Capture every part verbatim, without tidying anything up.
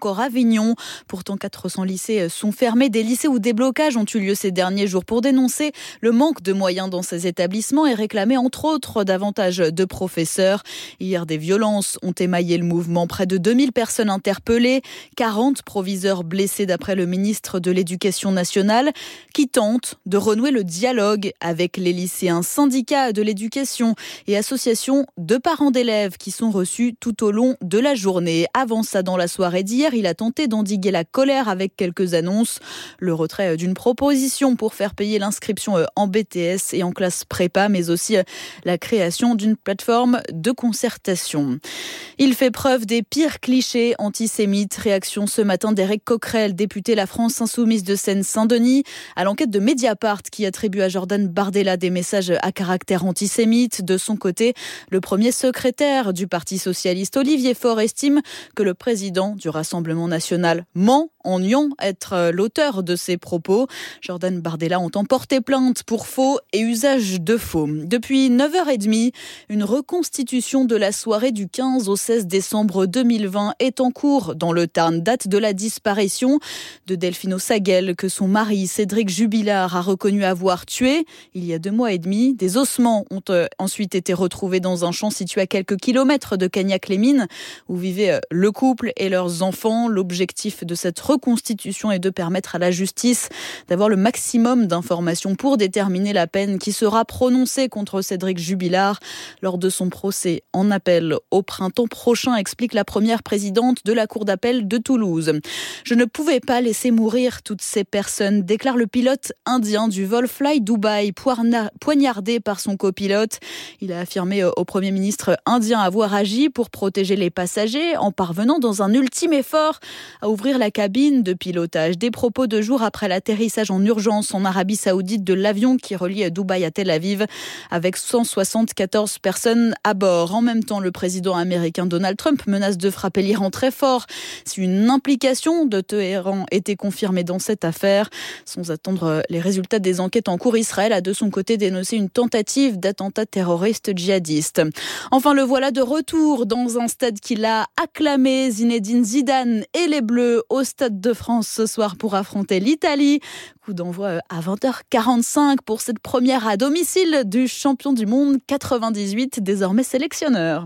encore Avignon. Pourtant, quatre cents lycées sont fermés. Des lycées où des blocages ont eu lieu ces derniers jours pour dénoncer le manque de moyens dans ces établissements et réclamer entre autres davantage de professeurs. Hier, des violences ont émaillé le mouvement. Près de deux mille personnes interpellées, quarante proviseurs blessés d'après le ministre de l'Éducation nationale qui tente de renouer le dialogue avec les lycéens. Syndicats de l'éducation et associations de parents d'élèves qui sont reçus tout au long de la journée. Avant ça, dans la soirée d'hier, il a tenté d'endiguer la colère avec quelques annonces. Le retrait d'une proposition pour faire payer l'inscription en B T S et en classe prépa, mais aussi la création d'une plateforme de concertation. Il fait preuve des pires clichés antisémites. Réaction ce matin d'Éric Coquerel, député La France Insoumise de Seine-Saint-Denis, à l'enquête de Mediapart qui attribue à Jordan Bardella des messages à caractère antisémite. De son côté, le premier secrétaire du Parti socialiste, Olivier Faure, estime que le président du Rassemblement national ment en niant être l'auteur de ces propos. Jordan Bardella entend porter plainte pour faux et usage de faux. Depuis neuf heures trente, une reconstitution de la soirée du quinze au seize décembre deux mille vingt est en cours dans le Tarn, date de la disparition de Delphine Saguel, que son mari Cédric Jubilard a reconnu avoir tué il y a deux mois et demi. Des ossements ont euh, ensuite été retrouvés dans un champ situé à quelques kilomètres de Cagnac-les-Mines, où vivaient le couple et leurs enfants. L'objectif de cette reconstitution est de permettre à la justice d'avoir le maximum d'informations pour déterminer la peine qui sera prononcée contre Cédric Jubilard lors de son procès en appel au printemps prochain, explique la première présidente de la Cour d'appel de Toulouse. Je ne pouvais pas laisser mourir toutes ces personnes, déclare le pilote indien du vol Fly Dubai, poignardé par son copilote. Il a affirmé au Premier ministre indien avoir agi pour protéger les passagers en parvenant dans un ultime effort à ouvrir la cabine de pilotage. Des propos de jours après l'atterrissage en urgence en Arabie Saoudite de l'avion qui relie Dubaï à Tel Aviv avec cent soixante-quatorze personnes à bord. En même temps, le président américain Donald Trump menace de frapper l'Iran très fort si une implication de Téhéran était confirmée dans cette affaire. Sans attendre les résultats des enquêtes en cours, Israël a de son côté dénoncé une tentative d'attentat terroriste djihadiste. Enfin, le voilà de retour dans un stade qu'il a acclamé. Zinedine Zidane et les Bleus au Stade de France ce soir pour affronter l'Italie. Coup d'envoi à vingt heures quarante-cinq pour cette première à domicile du champion du monde quatre-vingt-dix-huit, désormais sélectionneur.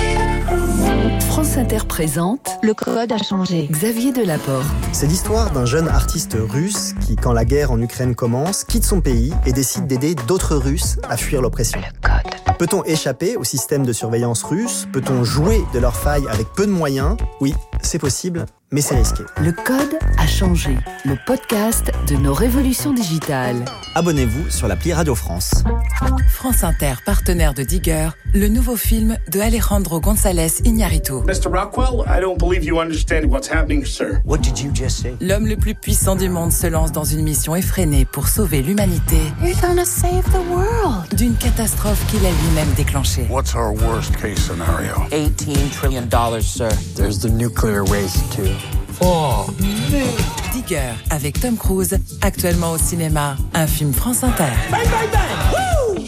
France Inter présente Le Code a changé. Xavier Delaporte. C'est l'histoire d'un jeune artiste russe qui, quand la guerre en Ukraine commence, quitte son pays et décide d'aider d'autres Russes à fuir l'oppression. Le Code. Peut-on échapper au système de surveillance russe ? Peut-on jouer de leurs failles avec peu de moyens ? Oui, c'est possible, mais c'est risqué. Le Code a changé. Le podcast de nos révolutions digitales. Abonnez-vous sur l'appli Radio France. France Inter, partenaire de Digger, le nouveau film de Alejandro González Iñárritu. mister Rockwell, I don't believe you understand what's happening, sir. What did you just say? L'homme le plus puissant du monde se lance dans une mission effrénée pour sauver l'humanité. You're gonna save the world. D'une catastrophe qu'il a lui-même déclenchée. What's our worst case scenario? eighteen trillion dollars, sir. There's the nuclear waste, too. Oh, Digger, avec Tom Cruise, actuellement au cinéma, un film France Inter. bang, bang, bang!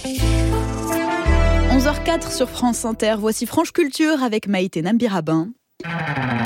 onze heures zéro quatre sur France Inter. Voici Franche Culture avec Maïté Nambirabin.